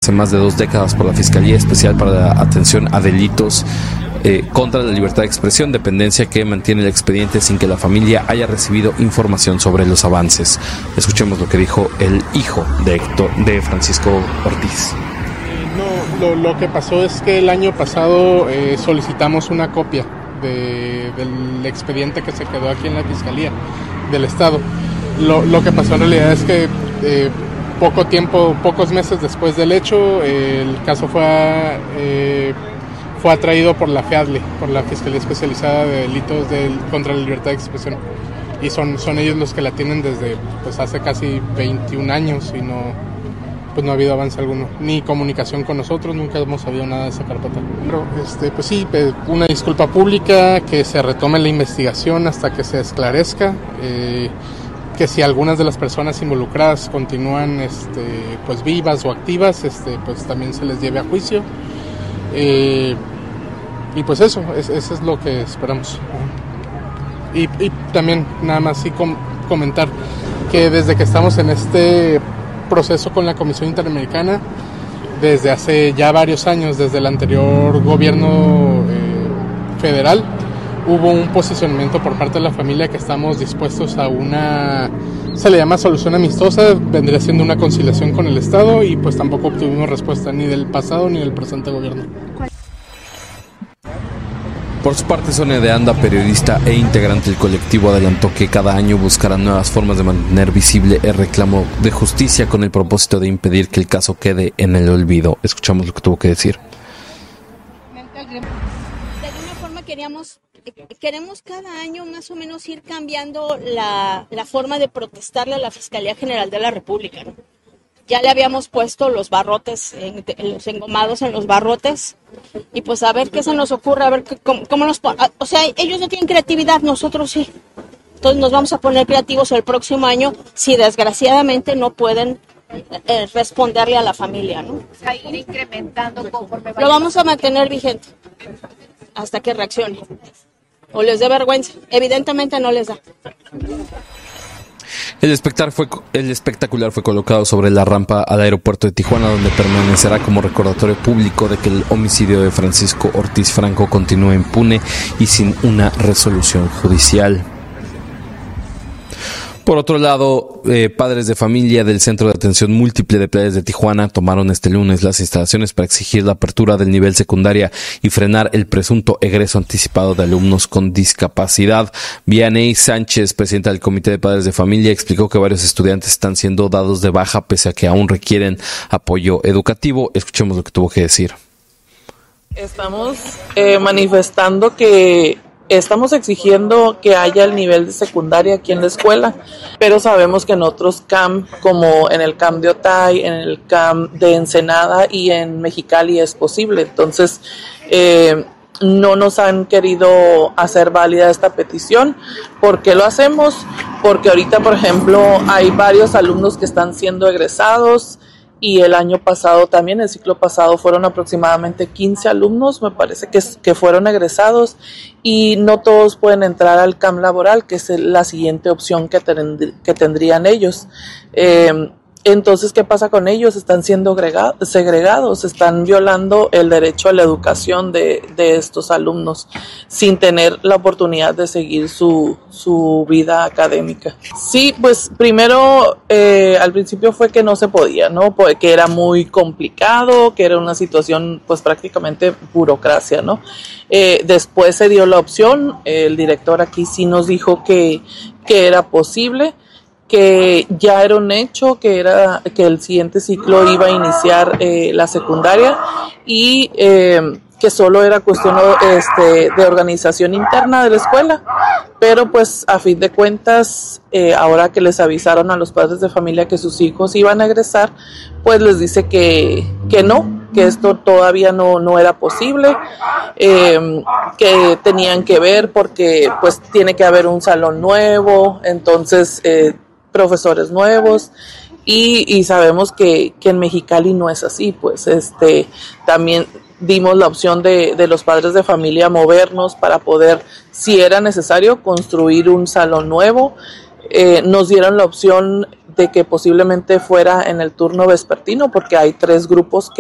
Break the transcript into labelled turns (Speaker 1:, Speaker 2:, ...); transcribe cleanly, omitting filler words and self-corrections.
Speaker 1: hace más de 2 décadas por la Fiscalía Especial para la Atención a Delitos contra la Libertad de Expresión, dependencia que mantiene el expediente sin que la familia haya recibido información sobre los avances. Escuchemos lo que dijo el hijo de Francisco Ortiz.
Speaker 2: Lo que pasó es que el año pasado solicitamos una copia del expediente que se quedó aquí en la Fiscalía del Estado. Lo que pasó en realidad es que pocos meses después del hecho, el caso fue atraído por la FEADLE, por la Fiscalía Especializada de Delitos contra la Libertad de Expresión. Y son ellos los que la tienen desde hace casi 21 años y no ha habido avance alguno, ni comunicación con nosotros, nunca hemos sabido nada de esa carpeta. Pero una disculpa pública, que se retome la investigación hasta que se esclarezca, que si algunas de las personas involucradas continúan vivas o activas, también se les lleve a juicio. Eso es lo que esperamos. Y también nada más comentar que desde que estamos en este proceso con la Comisión Interamericana, desde hace ya varios años, desde el anterior gobierno federal, hubo un posicionamiento por parte de la familia que estamos dispuestos a se le llama solución amistosa, vendría siendo una conciliación con el Estado, y tampoco obtuvimos respuesta ni del pasado ni del presente gobierno.
Speaker 1: Por su parte, Sonia de Anda, periodista e integrante del colectivo, adelantó que cada año buscarán nuevas formas de mantener visible el reclamo de justicia con el propósito de impedir que el caso quede en el olvido. Escuchamos lo que tuvo que decir.
Speaker 3: De alguna forma queremos cada año más o menos ir cambiando la forma de protestarle a la Fiscalía General de la República, ¿no? Ya le habíamos puesto los barrotes, los engomados en los barrotes, y a ver qué se nos ocurre, a ver cómo nos... O sea, ellos no tienen creatividad, nosotros sí. Entonces nos vamos a poner creativos el próximo año si desgraciadamente no pueden responderle a la familia, ¿no?
Speaker 4: A ir incrementando conforme
Speaker 3: lo vamos a mantener vigente hasta que reaccione. O les dé vergüenza. Evidentemente no les da.
Speaker 1: El espectacular fue colocado sobre la rampa al aeropuerto de Tijuana, donde permanecerá como recordatorio público de que el homicidio de Francisco Ortiz Franco continúa impune y sin una resolución judicial. Por otro lado, padres de familia del Centro de Atención Múltiple de Playas de Tijuana tomaron este lunes las instalaciones para exigir la apertura del nivel secundaria y frenar el presunto egreso anticipado de alumnos con discapacidad. Vianey Sánchez, presidenta del Comité de Padres de Familia, explicó que varios estudiantes están siendo dados de baja pese a que aún requieren apoyo educativo. Escuchemos lo que tuvo que decir.
Speaker 5: Estamos manifestando que estamos exigiendo que haya el nivel de secundaria aquí en la escuela, pero sabemos que en otros CAM, como en el CAM de Otay, en el CAM de Ensenada y en Mexicali es posible. Entonces, no nos han querido hacer válida esta petición. ¿Por qué lo hacemos? Porque ahorita, por ejemplo, hay varios alumnos que están siendo egresados, y el año pasado también, el ciclo pasado, fueron aproximadamente 15 alumnos, me parece que fueron egresados, y no todos pueden entrar al CAM laboral, que es la siguiente opción que tendrían ellos. Entonces, ¿qué pasa con ellos? Están siendo segregados, están violando el derecho a la educación de estos alumnos sin tener la oportunidad de seguir su vida académica. Sí, pues primero al principio fue que no se podía, ¿no? Que era muy complicado, que era una situación pues prácticamente burocracia, ¿no? Después se dio la opción, el director aquí sí nos dijo que era posible, que ya era un hecho, que el siguiente ciclo iba a iniciar la secundaria, y que solo era cuestión de organización interna de la escuela, pero pues a fin de cuentas, ahora que les avisaron a los padres de familia que sus hijos iban a egresar, pues les dice que no, que esto todavía no era posible, que tenían que ver porque pues tiene que haber un salón nuevo, entonces profesores nuevos, y sabemos que en Mexicali no es así, pues también dimos la opción de los padres de familia movernos para poder, si era necesario, construir un salón nuevo. Nos dieron la opción de que posiblemente fuera en el turno vespertino, porque hay 3 grupos